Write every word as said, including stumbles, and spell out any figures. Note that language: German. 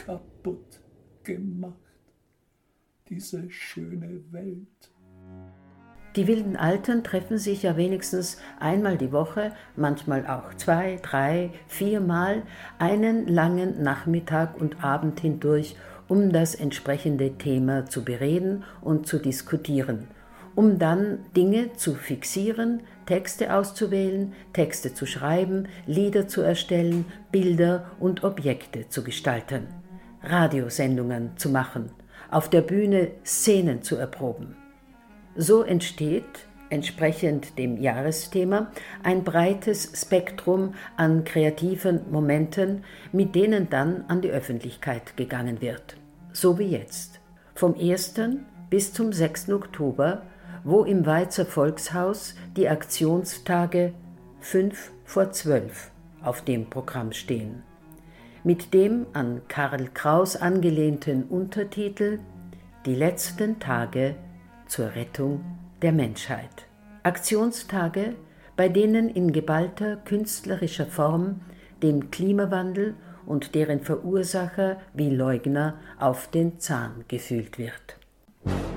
kaputt gemacht, diese schöne Welt. Die wilden Alten treffen sich ja wenigstens einmal die Woche, manchmal auch zwei, drei, viermal, einen langen Nachmittag und Abend hindurch, um das entsprechende Thema zu bereden und zu diskutieren, um dann Dinge zu fixieren, Texte auszuwählen, Texte zu schreiben, Lieder zu erstellen, Bilder und Objekte zu gestalten, Radiosendungen zu machen, auf der Bühne Szenen zu erproben. So entsteht, entsprechend dem Jahresthema, ein breites Spektrum an kreativen Momenten, mit denen dann an die Öffentlichkeit gegangen wird. So wie jetzt. Vom ersten bis zum sechsten Oktober, wo im Weizer Volkshaus die Aktionstage fünf vor zwölf auf dem Programm stehen. Mit dem an Karl Kraus angelehnten Untertitel »Die letzten Tage zur Rettung der Menschheit«. Aktionstage, bei denen in geballter künstlerischer Form dem Klimawandel und deren Verursacher wie Leugner auf den Zahn gefühlt wird.